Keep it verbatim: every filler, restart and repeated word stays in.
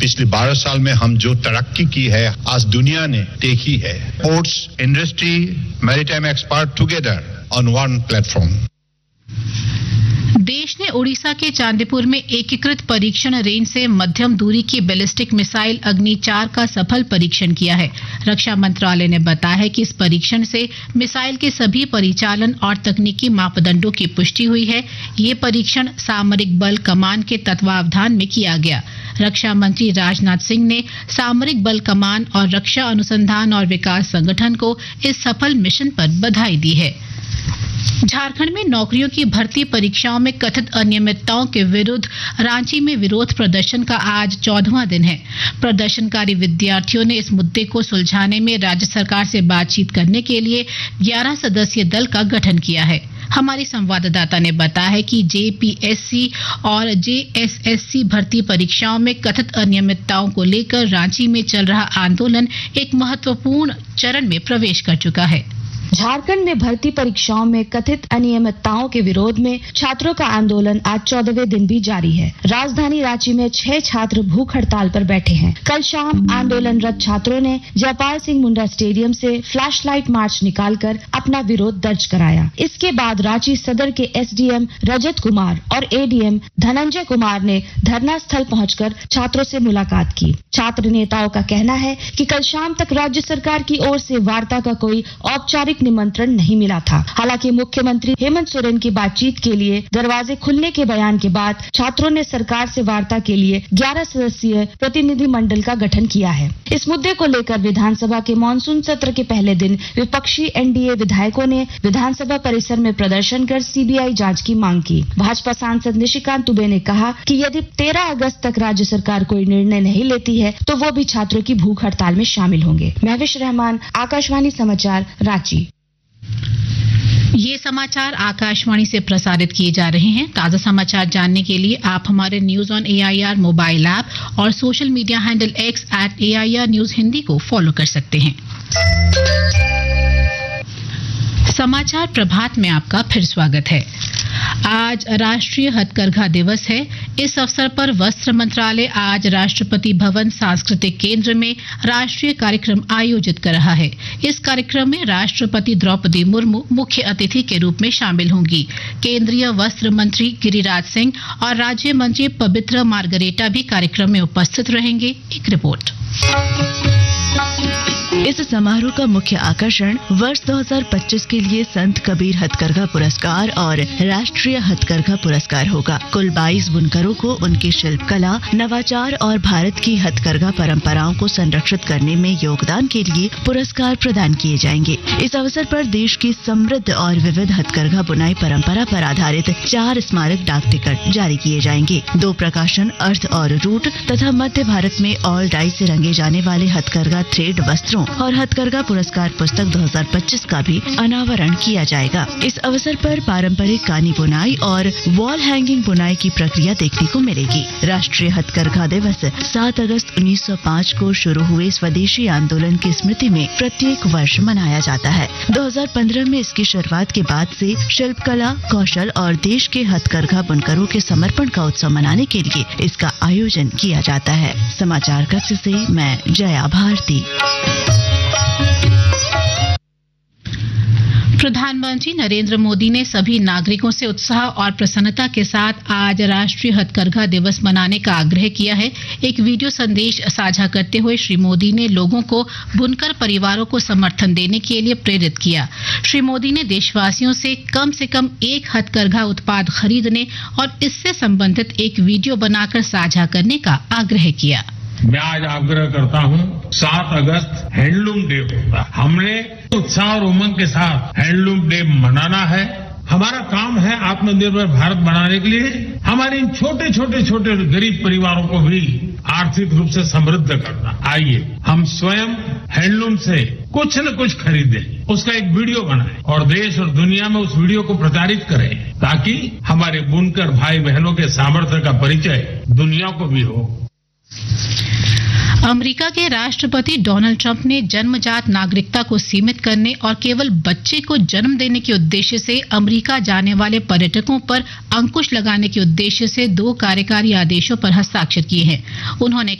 पिछले बारह साल में हम जो तरक्की की है आज दुनिया ने देखी है। Ports, industry, maritime expert together on one platform. देश ने ओडिशा के चांदीपुर में एकीकृत परीक्षण रेंज से मध्यम दूरी की बैलिस्टिक मिसाइल अग्नि चार का सफल परीक्षण किया है। रक्षा मंत्रालय ने बताया है कि इस परीक्षण से मिसाइल के सभी परिचालन और तकनीकी मापदंडों की पुष्टि हुई है। ये परीक्षण सामरिक बल कमान के तत्वावधान में किया गया। रक्षा मंत्री राजनाथ सिंह ने सामरिक बल कमान और रक्षा अनुसंधान और विकास संगठन को इस सफल मिशन पर बधाई दी है। झारखंड में नौकरियों की भर्ती परीक्षाओं में कथित अनियमितताओं के विरुद्ध रांची में विरोध प्रदर्शन का आज चौदहवां दिन है। प्रदर्शनकारी विद्यार्थियों ने इस मुद्दे को सुलझाने में राज्य सरकार से बातचीत करने के लिए ग्यारह सदस्यीय दल का गठन किया है। हमारी संवाददाता ने बताया है कि जेपीएससी और जेएसएससी भर्ती परीक्षाओं में कथित अनियमितताओं को लेकर रांची में चल रहा आंदोलन एक महत्वपूर्ण चरण में प्रवेश कर चुका है। झारखंड में भर्ती परीक्षाओं में कथित अनियमितताओं के विरोध में छात्रों का आंदोलन आज चौदहवें दिन भी जारी है। राजधानी रांची में छह छात्र भूख हड़ताल पर बैठे हैं। कल शाम आंदोलनरत छात्रों ने जयपाल सिंह मुंडा स्टेडियम से फ्लैश लाइट मार्च निकालकर अपना विरोध दर्ज कराया। इसके बाद रांची सदर के एसडीएम रजत कुमार और एडीएम धनंजय कुमार ने धरना स्थल पहुंचकर छात्रों से मुलाकात की। छात्र नेताओं का कहना है कि कल शाम तक राज्य सरकार की ओर से वार्ता का कोई औपचारिक निमंत्रण नहीं मिला था। हालांकि मुख्यमंत्री हेमंत सोरेन की बातचीत के लिए दरवाजे खुलने के बयान के बाद छात्रों ने सरकार से वार्ता के लिए ग्यारह सदस्यीय प्रतिनिधि मंडल का गठन किया है। इस मुद्दे को लेकर विधानसभा के मानसून सत्र के पहले दिन विपक्षी एनडीए विधायकों ने विधानसभा परिसर में प्रदर्शन कर सीबीआई जांच की मांग की। भाजपा सांसद निशिकांत दुबे ने कहा कि यदि तेरह अगस्त तक राज्य सरकार कोई निर्णय नहीं लेती है तो वो भी छात्रों की भूख हड़ताल में शामिल होंगे। महविश रहमान, आकाशवाणी समाचार, रांची। ये समाचार आकाशवाणी से प्रसारित किए जा रहे हैं। ताजा समाचार जानने के लिए आप हमारे news on AIR mobile app और social media handle x eight AIR news Hindi को फॉलो कर सकते हैं। समाचार प्रभात में आपका फिर स्वागत है। आज राष्ट्रीय हथकरघा दिवस है। इस अवसर पर वस्त्र मंत्रालय आज राष्ट्रपति भवन सांस्कृतिक केंद्र में राष्ट्रीय कार्यक्रम आयोजित कर रहा है। इस कार्यक्रम में राष्ट्रपति द्रौपदी मुर्मू मुख्य अतिथि के रूप में शामिल होंगी। केंद्रीय वस्त्र मंत्री गिरिराज सिंह और राज्य मंत्री पवित्र मार्गरेटा भी कार्यक्रम में उपस्थित रहेंगे। एक रिपोर्ट। इस समारोह का मुख्य आकर्षण वर्ष दो हज़ार पच्चीस के लिए संत कबीर हथकरघा पुरस्कार और राष्ट्रीय हथकरघा पुरस्कार होगा। कुल बाईस बुनकरों को उनकी शिल्प कला, नवाचार और भारत की हथकरघा परंपराओं को संरक्षित करने में योगदान के लिए पुरस्कार प्रदान किए जाएंगे। इस अवसर पर देश की समृद्ध और विविध हथकरघा बुनाई परंपरा पर आधारित चार स्मारक डाक टिकट जारी किए जाएंगे। दो प्रकाशन अर्थ और रूट तथा मध्य भारत में ऑल डाई से रंगे जाने वाले हथकरघा थ्रेड वस्त्रों और हथकरघा पुरस्कार पुस्तक दो हज़ार पच्चीस का भी अनावरण किया जाएगा। इस अवसर पर पारंपरिक कानी बुनाई और वॉल हैंगिंग बुनाई की प्रक्रिया देखने को मिलेगी। राष्ट्रीय हथकरघा दिवस सात अगस्त उन्नीस सौ पाँच को शुरू हुए स्वदेशी आंदोलन की स्मृति में प्रत्येक वर्ष मनाया जाता है। दो हज़ार पंद्रह में इसकी शुरुआत के बाद से शिल्प कला, कौशल और देश के हथकरघा बुनकरों के समर्पण का उत्सव मनाने के लिए इसका आयोजन किया जाता है। समाचार कक्ष से मैं जया भारती। प्रधानमंत्री नरेंद्र मोदी ने सभी नागरिकों से उत्साह और प्रसन्नता के साथ आज राष्ट्रीय हथकरघा दिवस मनाने का आग्रह किया है। एक वीडियो संदेश साझा करते हुए श्री मोदी ने लोगों को बुनकर परिवारों को समर्थन देने के लिए प्रेरित किया। श्री मोदी ने देशवासियों से कम से कम एक हथकरघा उत्पाद खरीदने और इससे संबंधित एक वीडियो बनाकर साझा करने का आग्रह किया। मैं आज आग्रह करता हूं, सात अगस्त हैंडलूम डे होता है। हमने उत्साह और उमंग के साथ हैंडलूम डे मनाना है। हमारा काम है आत्मनिर्भर भारत बनाने के लिए हमारे इन छोटे छोटे छोटे गरीब परिवारों को भी आर्थिक रूप से समृद्ध करना। आइए हम स्वयं हैंडलूम से कुछ न कुछ खरीदें, उसका एक वीडियो बनाएं और देश और दुनिया में उस वीडियो को प्रचारित करें ताकि हमारे बुनकर भाई बहनों के सामर्थ्य का परिचय दुनिया को भी हो। अमेरिका के राष्ट्रपति डोनाल्ड ट्रंप ने जन्मजात नागरिकता को सीमित करने और केवल बच्चे को जन्म देने के उद्देश्य से अमेरिका जाने वाले पर्यटकों पर अंकुश लगाने के उद्देश्य से दो कार्यकारी आदेशों पर हस्ताक्षर किए हैं। उन्होंने